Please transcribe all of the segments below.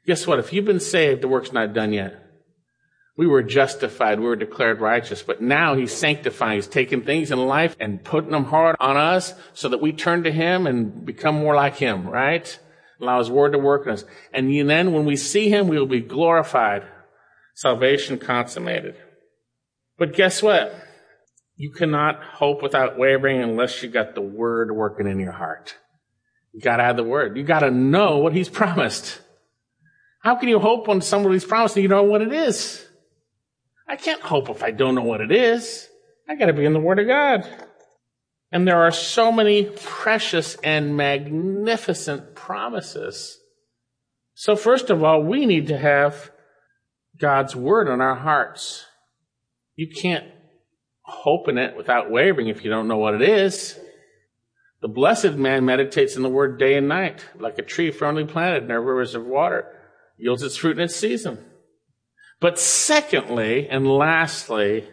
Guess what? If you've been saved, the work's not done yet. We were justified. We were declared righteous. But now he's sanctifying. He's taking things in life and putting them hard on us so that we turn to him and become more like him, right? Allow his word to work in us. And then when we see him, we will be glorified. Salvation consummated. But guess what? You cannot hope without wavering unless you got the word working in your heart. You got to have the word. You got to know what he's promised. How can you hope on somebody's promise and you don't know what it is? I can't hope if I don't know what it is. I got to be in the Word of God. And there are so many precious and magnificent promises. So first of all, we need to have God's Word in our hearts. You can't hope in it without wavering if you don't know what it is. The blessed man meditates in the Word day and night, like a tree firmly planted near rivers of water, yields its fruit in its season. But secondly, and lastly,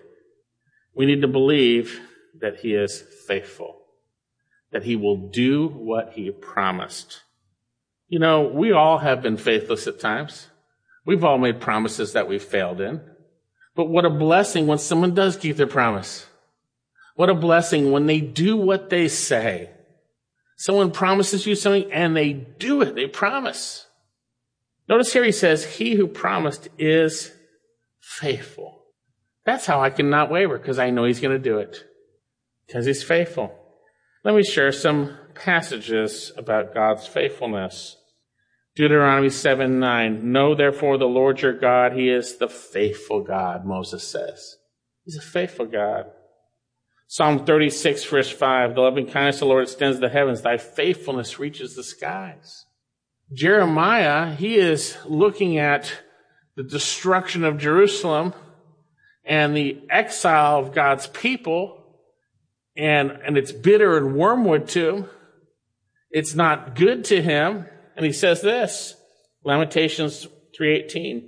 we need to believe that he is faithful, that he will do what he promised. You know, we all have been faithless at times. We've all made promises that we've failed in. But what a blessing when someone does keep their promise. What a blessing when they do what they say. Someone promises you something and they do it. They promise. Notice here he says, he who promised is faithful. That's how I can not waver, because I know he's going to do it. Because he's faithful. Let me share some passages about God's faithfulness. Deuteronomy 7:9. Know therefore the Lord your God, he is the faithful God, Moses says. He's a faithful God. Psalm 36, verse 5. The loving kindness of the Lord extends to the heavens. Thy faithfulness reaches the skies. Jeremiah, he is looking at the destruction of Jerusalem and the exile of God's people, and it's bitter and wormwood too. It's not good to him. And he says this, Lamentations 3:18.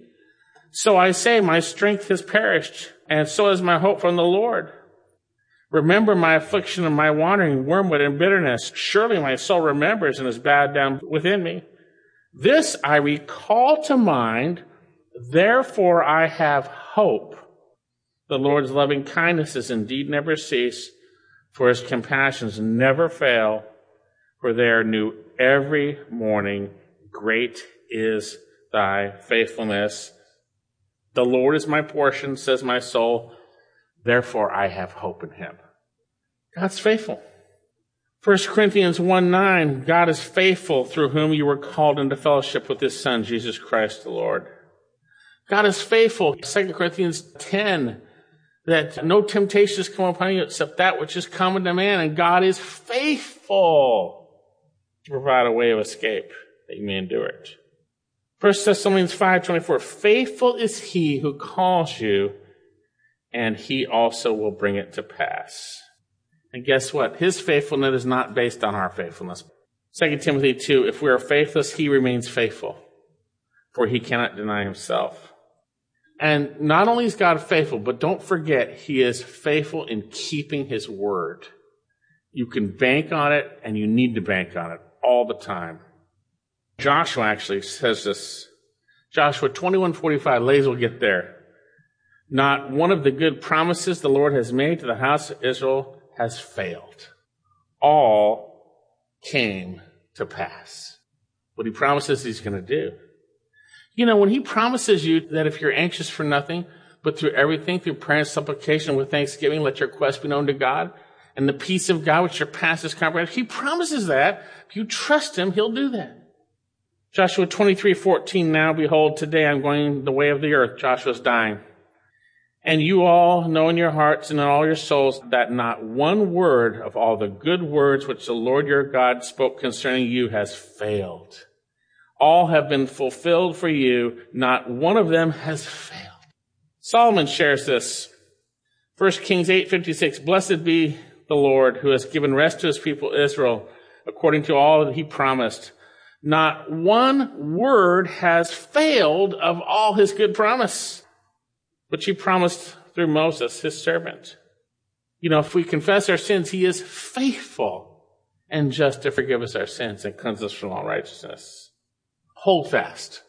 So I say, my strength has perished, and so is my hope from the Lord. Remember my affliction and my wandering, wormwood and bitterness. Surely my soul remembers and is bowed down within me. This I recall to mind, therefore I have hope. The Lord's loving kindnesses indeed never cease, for his compassions never fail, for they are new every morning. Great is thy faithfulness. The Lord is my portion, says my soul, therefore I have hope in him. God's faithful. 1 Corinthians 1:9, God is faithful, through whom you were called into fellowship with his Son, Jesus Christ the Lord. God is faithful. 2 Corinthians 10, that no temptation has come upon you except that which is common to man, and God is faithful to provide a way of escape that you may endure it. 1 Thessalonians 5:24, faithful is he who calls you, and he also will bring it to pass. And guess what? His faithfulness is not based on our faithfulness. 2 Timothy 2, if we are faithless, he remains faithful, for he cannot deny himself. And not only is God faithful, but don't forget, he is faithful in keeping his word. You can bank on it, and you need to bank on it all the time. Joshua actually says this. Joshua 21:45, ladies will get there. Not one of the good promises the Lord has made to the house of Israel has failed. All came to pass. What he promises he's going to do. You know, when he promises you that if you're anxious for nothing, but through everything, through prayer and supplication with thanksgiving, let your requests be known to God, and the peace of God which surpasses comprehension, he promises that. If you trust him, he'll do that. Joshua 23:14, now behold, today I'm going the way of the earth. Joshua's dying. And you all know in your hearts and in all your souls that not one word of all the good words which the Lord your God spoke concerning you has failed. All have been fulfilled for you. Not one of them has failed. Solomon shares this. 1 Kings 8:56, blessed be the Lord who has given rest to his people Israel according to all that he promised. Not one word has failed of all his good promise, which he promised through Moses, his servant. You know, if we confess our sins, he is faithful and just to forgive us our sins and cleanse us from all righteousness. Hold fast.